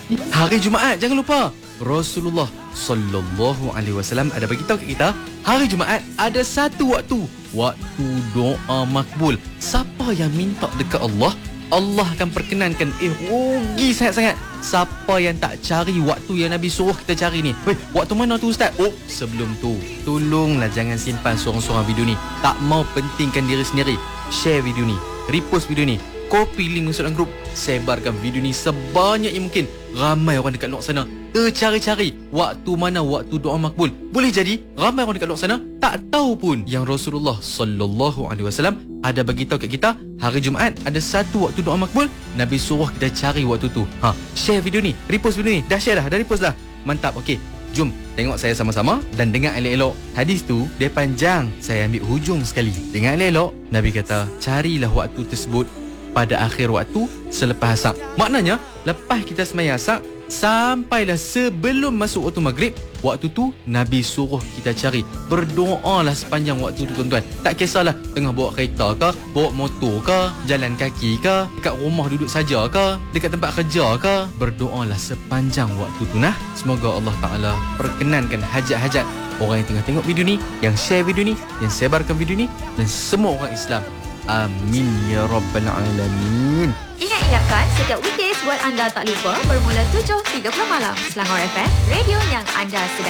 Hari Jumaat, jangan lupa. Rasulullah sallallahu alaihi wasallam ada beritahu kat kita, hari Jumaat ada satu waktu doa makbul. Siapa yang minta dekat Allah, Allah akan perkenankan. Rugi sangat-sangat siapa yang tak cari waktu yang Nabi suruh kita cari ni. Waktu mana tu Ustaz? Sebelum tu, tolonglah jangan simpan seorang-seorang video ni. Tak mau pentingkan diri sendiri. Share video ni, repost video ni, copy link masuk dalam grup, sebarkan video ni sebanyak yang mungkin. Ramai orang dekat luar sana tercari-cari waktu mana waktu doa makbul. Boleh jadi ramai orang dekat luar sana tak tahu pun yang Rasulullah sallallahu alaihi wasallam ada beritahu kat kita, hari Jumaat ada satu waktu doa makbul. Nabi suruh kita cari waktu tu. Share video ni, repost video ni. Dah share dah, dah repost dah. Mantap. Okey, jom tengok saya sama-sama dan dengar elok-elok. Hadis tu dia panjang, saya ambil hujung sekali. Dengar elok-elok. Nabi kata, carilah waktu tersebut pada akhir waktu selepas asar. Maknanya lepas kita sembahyang asar sampailah sebelum masuk waktu maghrib, waktu tu Nabi suruh kita cari. Berdoalah sepanjang waktu tu tuan-tuan. Tak kisahlah tengah bawa kereta ke, bawa motor ke, jalan kaki ke, dekat rumah duduk saja ke, dekat tempat kerja ke, berdoalah sepanjang waktu tu nah. Semoga Allah Ta'ala perkenankan hajat-hajat orang yang tengah tengok video ni, yang share video ni, yang sebarkan video ni, dan semua orang Islam. Amin ya rabbal alamin. Ingatkan setiap weekdays buat anda tak lupa bermula 7.30 malam Selangor FM, radio yang anda sedang